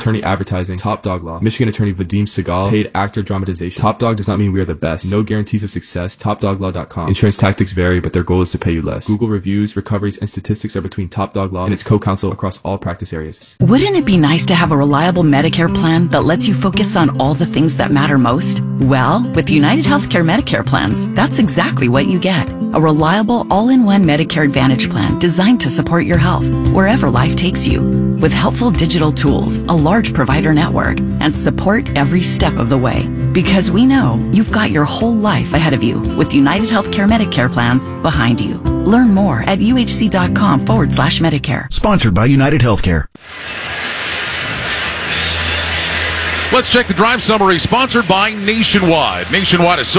Attorney Advertising, Top Dog Law. Michigan Attorney Vadim Segal, Paid Actor Dramatization. Top Dog does not mean we are the best. No guarantees of success. TopDogLaw.com. Insurance tactics vary, but their goal is to pay you less. Google reviews, recoveries, and statistics are between Top Dog Law and its co-counsel across all practice areas. Wouldn't it be nice to have a reliable Medicare plan that lets you focus on all the things that matter most? Well, with United Healthcare Medicare plans, that's exactly what you get. A reliable, all-in-one Medicare Advantage plan designed to support your health wherever life takes you. With helpful digital tools, a large provider network, and support every step of the way. Because we know you've got your whole life ahead of you with United Healthcare Medicare plans behind you. Learn more at uhc.com/Medicare. Sponsored by United Healthcare. Let's check the drive summary, sponsored by Nationwide. Nationwide is